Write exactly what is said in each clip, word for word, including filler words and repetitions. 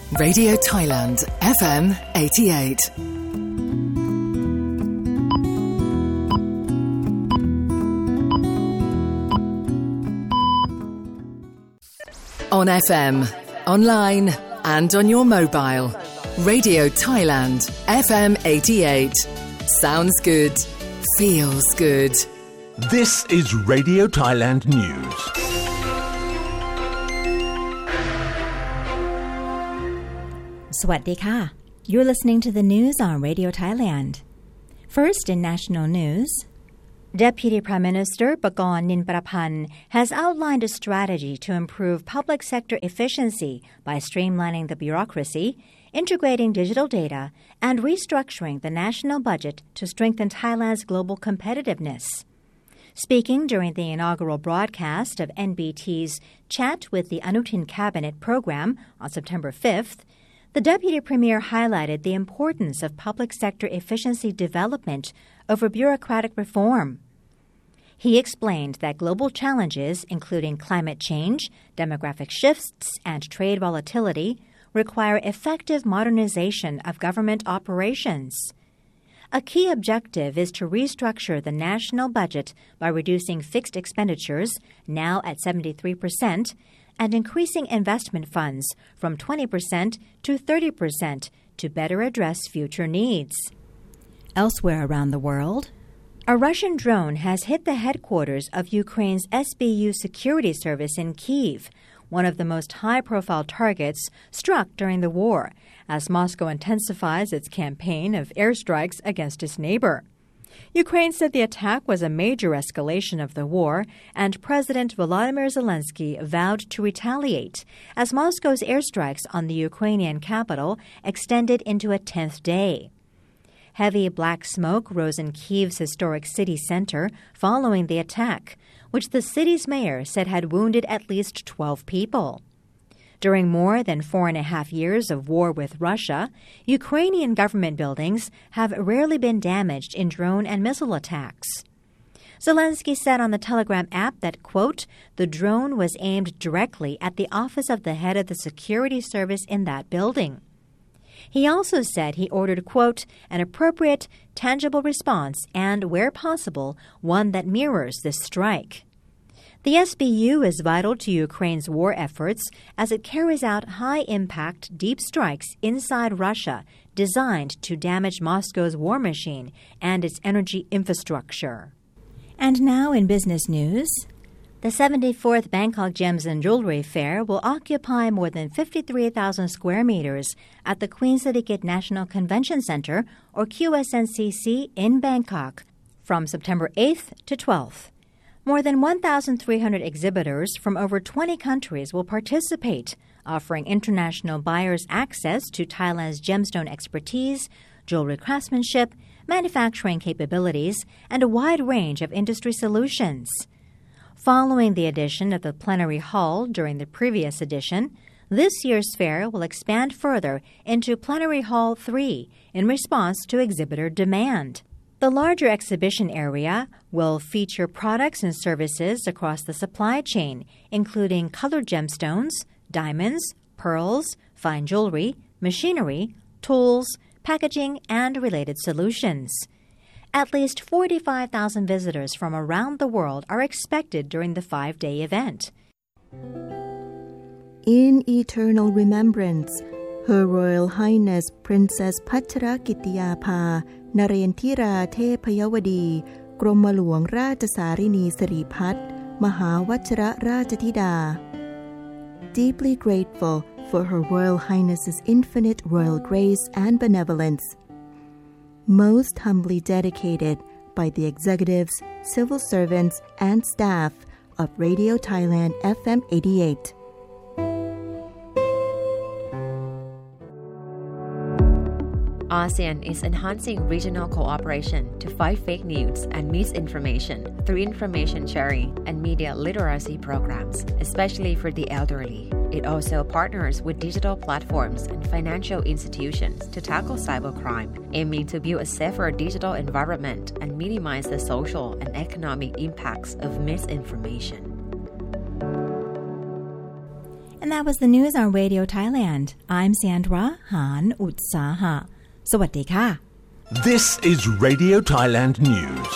Radio Thailand เอฟ เอ็ม eighty-eight On เอฟ เอ็ม, online and on your mobile. Radio Thailand เอฟ เอ็ม eighty-eight. Sounds good. Feels good. This is Radio Thailand News. Sawasdee ka. You're listening to the news on Radio Thailand. First in national news, Deputy Prime Minister Pakorn Ninprapan has outlined a strategy to improve public sector efficiency by streamlining the bureaucracy, integrating digital data, and restructuring the national budget to strengthen Thailand's global competitiveness. Speaking during the inaugural broadcast of N B T's Chat with the Anutin Cabinet program on September fifth, the Deputy Premier highlighted the importance of public sector efficiency development over bureaucratic reform. He explained that global challenges, including climate change, demographic shifts, and trade volatility, require effective modernization of government operations. A key objective is to restructure the national budget by reducing fixed expenditures, now at seventy-three percent, and increasing investment funds from twenty percent to thirty percent to better address future needs. Elsewhere around the world, a Russian drone has hit the headquarters of Ukraine's S B U security service in Kyiv, one of the most high-profile targets struck during the war, as Moscow intensifies its campaign of airstrikes against its neighbor. Ukraine said the attack was a major escalation of the war, and President Volodymyr Zelensky vowed to retaliate, as Moscow's airstrikes on the Ukrainian capital extended into a tenth day. Heavy black smoke rose in Kyiv's historic city center following the attack, which the city's mayor said had wounded at least twelve people. During more than four and a half years of war with Russia, Ukrainian government buildings have rarely been damaged in drone and missile attacks. Zelensky said on the Telegram app that, quote, the drone was aimed directly at the office of the head of the security service in that building. He also said he ordered, quote, an appropriate, tangible response and, where possible, one that mirrors this strike. The S B U is vital to Ukraine's war efforts as it carries out high-impact, deep strikes inside Russia designed to damage Moscow's war machine and its energy infrastructure. And now in business news, the seventy-fourth Bangkok Gems and Jewelry Fair will occupy more than fifty-three thousand square meters at the Queen Sirikit National Convention Center, or Q S N C C, in Bangkok from September eighth to twelfth. More than one thousand three hundred exhibitors from over twenty countries will participate, offering international buyers access to Thailand's gemstone expertise, jewelry craftsmanship, manufacturing capabilities, and a wide range of industry solutions. Following the addition of the plenary hall during the previous edition, this year's fair will expand further into Plenary Hall three in response to exhibitor demand. The larger exhibition area will feature products and services across the supply chain, including colored gemstones, diamonds, pearls, fine jewelry, machinery, tools, packaging, and related solutions. At least forty-five thousand visitors from around the world are expected during the five-day event. In eternal remembrance, Her Royal Highness Princess Pachrakitiyapha Narendra Thepayawadi กรมหลวงราชสารินีสิริพัฒน์มหาวชิรราชธิดา Deeply grateful for Her Royal Highness's infinite royal grace and benevolence. Most humbly dedicated by the executives, civil servants, and staff of Radio Thailand เอฟ เอ็ม eighty-eight. ASEAN is enhancing regional cooperation to fight fake news and misinformation through information sharing and media literacy programs, especially for the elderly. It also partners with digital platforms and financial institutions to tackle cybercrime, aiming to build a safer digital environment and minimize the social and economic impacts of misinformation. And that was the news on Radio Thailand. I'm Sandra Han Utsaha. สวัสดีค่ะ This is Radio Thailand News.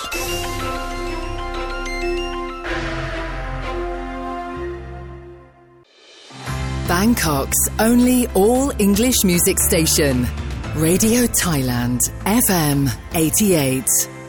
Bangkok's only all-English music station. Radio Thailand, F M eighty-eight.